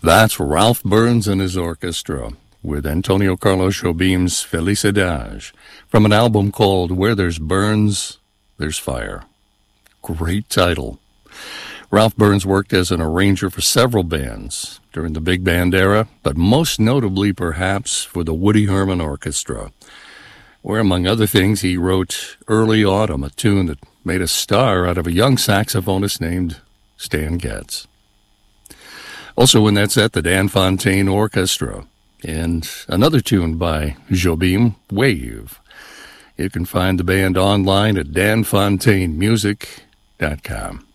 That's Ralph Burns and his orchestra with Antonio Carlos Jobim's Felicidade from an album called Where There's Burns, There's Fire. Great title. Ralph Burns worked as an arranger for several bands during the big band era, but most notably perhaps for the Woody Herman Orchestra, where, among other things, he wrote Early Autumn, a tune that made a star out of a young saxophonist named Stan Getz. Also in that set, the Dan Fontaine Orchestra, and another tune by Jobim, Wave. You can find the band online at danfontainemusic.com.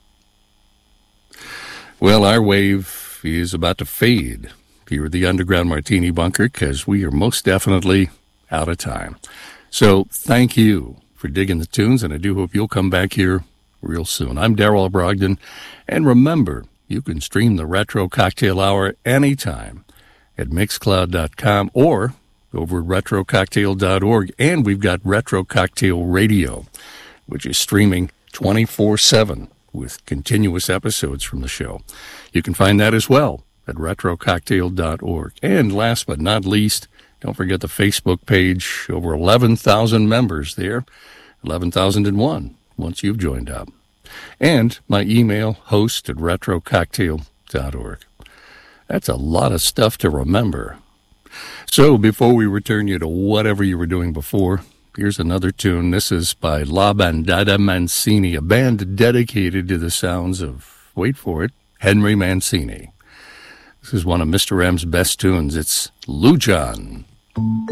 Well, our wave is about to fade here at the Underground Martini Bunker because we are most definitely out of time. So thank you for digging the tunes, and I do hope you'll come back here real soon. I'm Darrell Brogdon, and remember, you can stream the Retro Cocktail Hour anytime at Mixcloud.com or over at RetroCocktail.org. And we've got Retro Cocktail Radio, which is streaming 24/7 with continuous episodes from the show. You can find that as well at RetroCocktail.org. And last but not least, don't forget the Facebook page. Over 11,000 members there, 11,001 once you've joined up. And my email, host at RetroCocktail.org. That's a lot of stuff to remember. So before we return you to whatever you were doing before, here's another tune. This is by La Bandada Mancini, a band dedicated to the sounds of, wait for it, Henry Mancini. This is one of Mr. M's best tunes. It's Lujan.